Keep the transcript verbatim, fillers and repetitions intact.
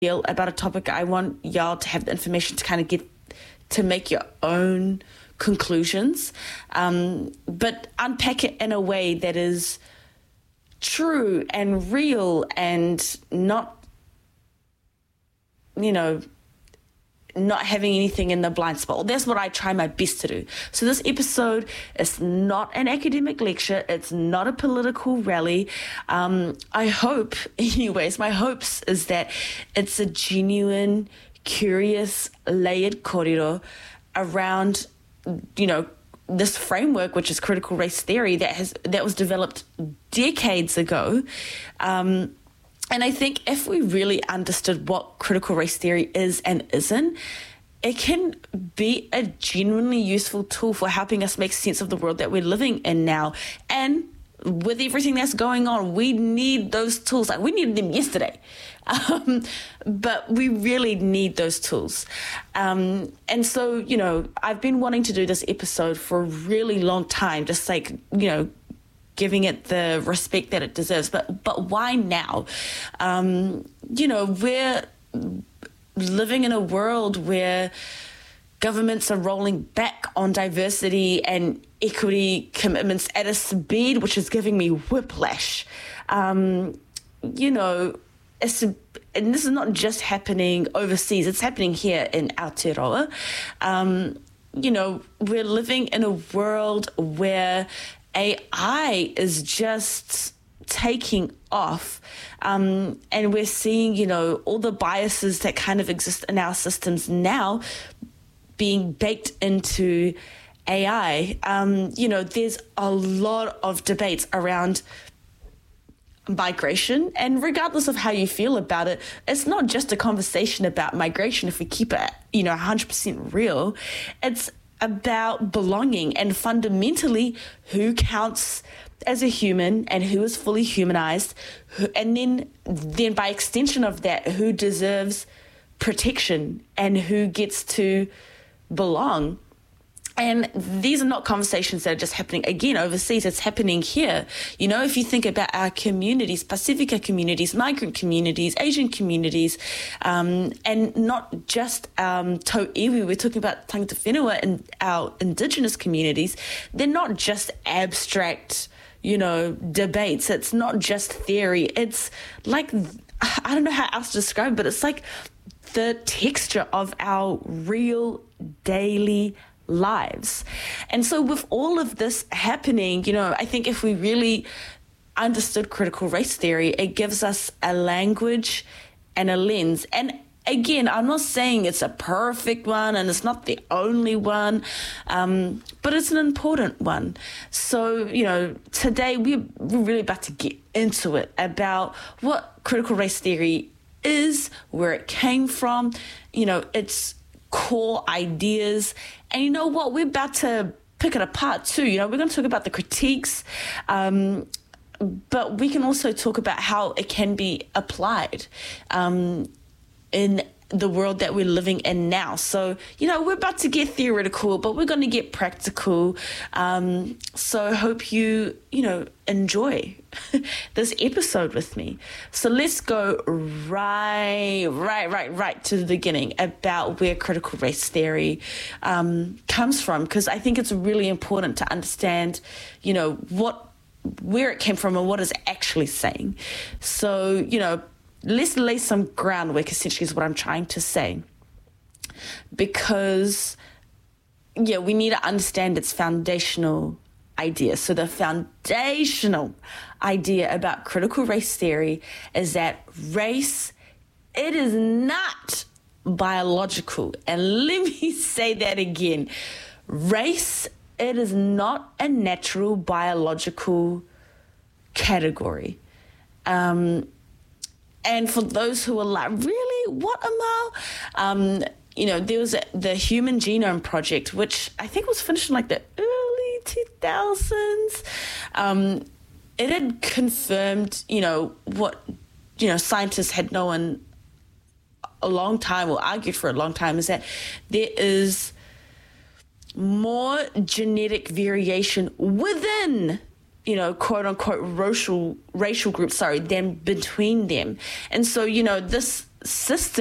feel about a topic. I want y'all to have the information to kind of get to make your own conclusions, um, but unpack it in a way that is true and real and not, you know, not having anything in the blind spot. Well, that's what I try my best to do. So this episode is not an academic lecture. It's not a political rally. Um, I hope, anyways, my hopes is that it's a genuine, curious, layered kōrero around, you know, this framework, which is critical race theory, that has that was developed decades ago. Um, And I think if we really understood what critical race theory is and isn't, it can be a genuinely useful tool for helping us make sense of the world that we're living in now. And with everything that's going on, we need those tools. Like, we needed them yesterday. Um, but we really need those tools. Um, and so, you know, I've been wanting to do this episode for a really long time, just like, you know, giving it the respect that it deserves. But but why now? Um, you know, we're living in a world where governments are rolling back on diversity and equity commitments at a speed which is giving me whiplash. Um, you know, it's, and this is not just happening overseas, it's happening here in Aotearoa. Um, you know, we're living in a world where A I is just taking off, um, and we're seeing, you know, all the biases that kind of exist in our systems now being baked into A I. Um, you know, there's a lot of debates around migration, and regardless of how you feel about it, it's not just a conversation about migration. If we keep it, you know, one hundred percent real, it's about belonging and fundamentally who counts as a human and who is fully humanized, who, and then then by extension of that, who deserves protection and who gets to belong. And these are not conversations that are just happening, again, overseas. It's happening here. You know, if you think about our communities, Pacifica communities, migrant communities, Asian communities, um, and not just um, tau iwi, we're talking about tangata whenua and our indigenous communities. They're not just abstract, you know, debates. It's not just theory. It's like, I don't know how else to describe it, but it's like the texture of our real daily lives. And so with all of this happening, you know, I think if we really understood critical race theory, it gives us a language and a lens. And again, I'm not saying it's a perfect one and it's not the only one, um, but it's an important one. So, you know, today we're, we're really about to get into it about what critical race theory is, where it came from, you know, its core ideas. And you know what? We're about to pick it apart too. You know, we're going to talk about the critiques, um, but we can also talk about how it can be applied um, in the world that we're living in now. So, you know, we're about to get theoretical, but we're going to get practical. Um, so I hope you, you know, enjoy this episode with me. So let's go right, right, right, right to the beginning about where critical race theory um, comes from, because I think it's really important to understand, you know, what, where it came from and what it's actually saying. So, you know, let's lay some groundwork, essentially, is what I'm trying to say. Because, yeah, we need to understand its foundational idea. So the foundational idea about critical race theory is that race, it is not biological. And let me say that again. Race, it is not a natural biological category. Um... And for those who are like, really, what, Amal? Um, you know, there was a, the Human Genome Project, which I think was finished in like the early two thousands. Um, it had confirmed, you know, what, you know, scientists had known a long time, or argued for a long time, is that there is more genetic variation within, you know, quote unquote racial racial groups, sorry, than between them. And so, you know, this system